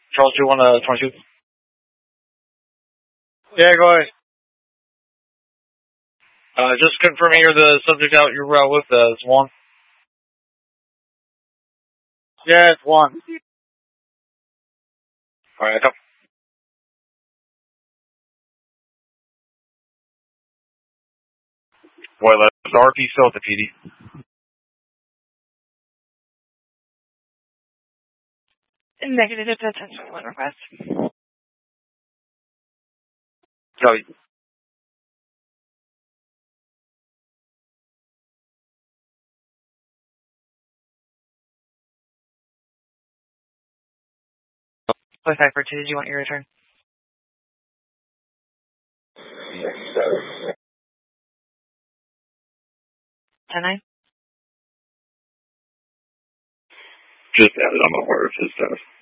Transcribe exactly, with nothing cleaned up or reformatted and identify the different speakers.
Speaker 1: Charles two one uh twenty two. Yeah, go ahead. Uh, just confirming you're the subject out you're out with. Uh, it's one. Yeah, it's one. All right, come. Boy, let's R P still at the P D.
Speaker 2: Negative, that's a one request.
Speaker 1: Copy.
Speaker 2: Play five for two, did you want your return? ten nine?
Speaker 1: Just added on my part of his stuff.